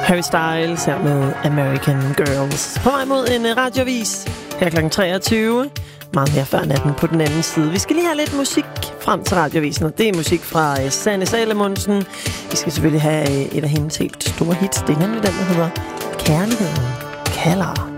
Harry Styles her med American Girls. På vej mod en radioavis her kl. 23. Meget mere før natten på den anden side. Vi skal lige have lidt musik frem til radioavisen, og det er musik fra Sanne Salomonsen. Vi skal selvfølgelig have et af hendes helt store hits. Det er nemlig den, der hedder Kærligheden kalder.